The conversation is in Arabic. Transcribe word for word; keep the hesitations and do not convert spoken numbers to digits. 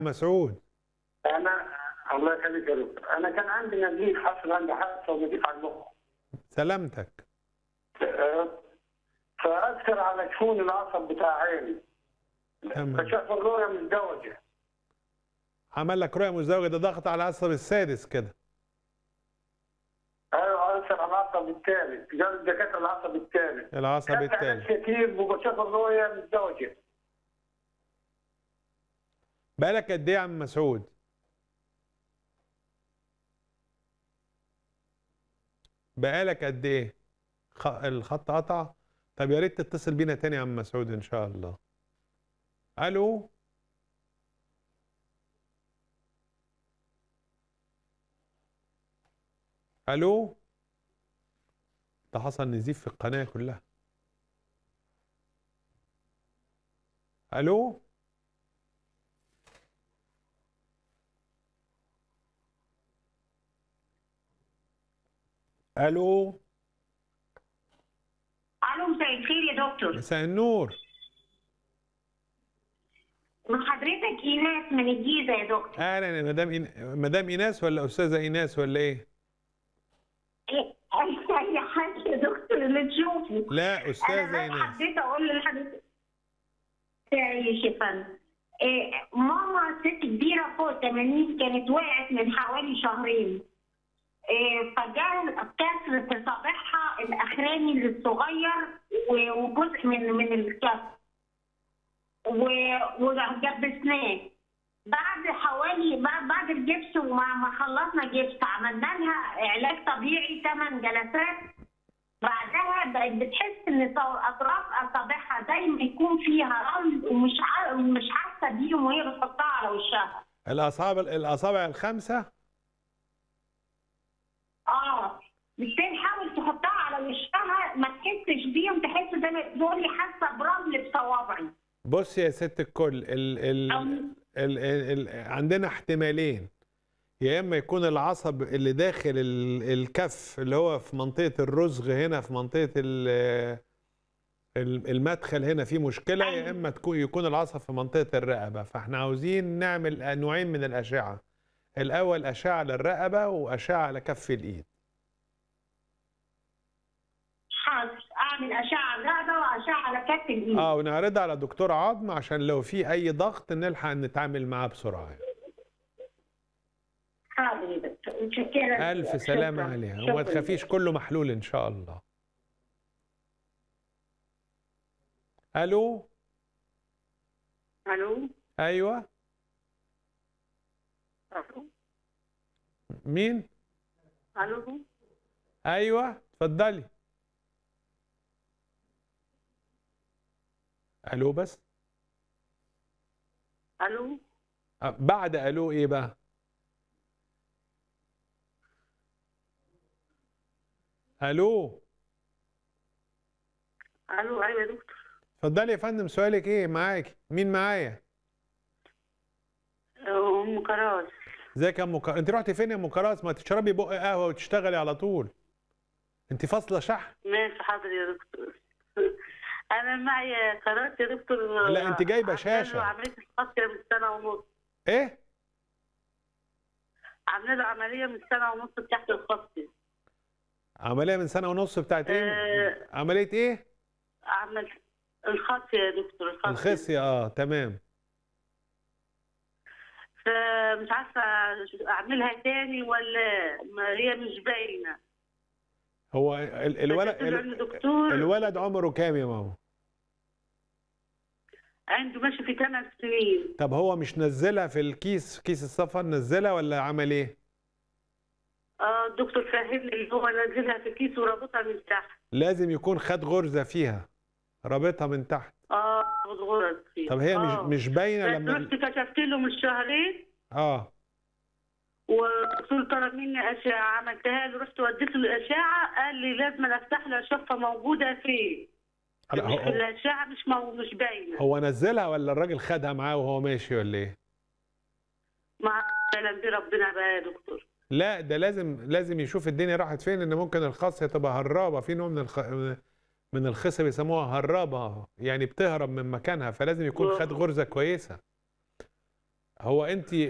مسعود. انا الله يخليك يا دكتور، انا كان عندي نزيف، حصل عندي حادثه ونزيف على المخ. سلامتك. فاثر على شؤون العصب بتاع عيني. تمام. فشاف الرؤيه مزدوجه. عمل لك رؤيه مزدوجه، ده ضغط على العصب السادس كده. ايوه اثر على العصب الثالث، قال الدكاتره العصب الثالث. العصب الثالث كتير وبشوف الرؤيه مزدوجه. بقالك قد ايه يا عم مسعود؟ بقالك قد ايه؟ خ... الخط قطع؟ طب يا ريت تتصل بينا تاني يا عم مسعود ان شاء الله. الو. الو. ده حصل نزيف في القناه كلها. الو. الو. الو، مساء الخير يا دكتور. مساء النور. من حضرتك ايناس من الجيزه يا دكتور. اهلا يا مدام إين... مدام ايناس ولا استاذه ايناس ولا ايه؟ ايه اي حاجه يا دكتور اللي تشوفه. لا استاذه انا ايناس. حبيت اقول لحضرتك تعيش يا فندم. إيه، ماما ست كبيره فوق ثمانين كانت وقعت من حوالي شهرين. إيه، فجاء كسر في صابعها الاخراني الصغير وجزء من من الكسر وجبسناه. بعد حوالي بعد بعد الجبس وما ما خلصنا جبس عملنا لها علاج طبيعي ثمان جلسات. بعدها بقت بتحس ان اطراف اصابعها زي ما يكون فيها رمل ومش مش حاسه بيهم وهي بتحطها على وشها. الاصابع الاصابع الخمسه؟ اه بتحاول تحطها على وشها ما تحسش بيهم، تحس زي ما تقولي حاسه برمل بصوابعي. بص يا ست الكل، ال ال ال ال ال عندنا احتمالين. يا اما يكون العصب اللي داخل ال الكف اللي هو في منطقه الرزغ هنا في منطقه المدخل هنا فيه مشكله، يا اما تكون يكون العصب في منطقه الرقبه. فاحنا عاوزين نعمل نوعين من الاشعه. الاول اشعه للرقبه واشعه على كف الايد. اعمل اشعه على الرقبه واشعه على كف الايد. اه ونعرضها على دكتور عظم عشان لو في اي ضغط نلحق نتعامل معاه بسرعه. حاضر يا دكتور، متشكره. الف سلامه عليها وما تخافيش، كله محلول ان شاء الله. الو. الو. ايوه. الو. مين؟ الو. ايوه اتفضلي. الو بس. الو. بعد الو ايه بقى؟ الو. الو. ايوه يا دكتور. اتفضلي يا فندم، سؤالك ايه؟ معاكي مين معايا؟ ام كراس. ازيك يا ام كراس؟ انت رحتي فين يا ام كراس؟ ما تشربي بق قهوه وتشتغلي على طول. انت فاصله شحن. ماشي حاضر يا دكتور. انا معي قرارات يا دكتور. لا انت جايبه شاشه. عمليه الخصيه من سنه ونص. ايه؟ عامله له عمليه من سنه ونص تحت الخصيه. عمليه من سنه ونص بتاعت ايه؟ آه عمليه ايه؟ عمل الخصيه يا دكتور. الخصيه. الخصيه اه تمام. فمش عارفه اعملها تاني ولا هي مش باينه. هو ال الولد الولد عمره كام يا ماما؟ عنده ماشي في ثمان سنين. طب هو مش نزلها في الكيس، كيس السفر نزلها ولا عمل ايه؟ اه الدكتور فهمني ان هو نزلها في كيس ورابطها من تحت. لازم يكون خد غرزه فيها رابطها من تحت. اه خد غرز فيها. طب هي آه. مش مش باينه لما رحت كشفت له من شهرين. اه والدكتور طلب مني اشعه عملتها له، رحت وديت له الاشعه قال لي لازم افتح له اشوفها موجوده فين. لا هو الاشعه مش مو... مش باينه. هو نزلها ولا الراجل خدها معاه وهو ماشي ولا ايه؟ ما اعلم بربنا بقى يا دكتور. لا ده لازم لازم يشوف الدنيا راحت فين، ان ممكن الخصيه تبقى هرابه، في نوع من الخ... من الخصيه بيسموها هرابه، يعني بتهرب من مكانها، فلازم يكون خد غرزه كويسه. هو انت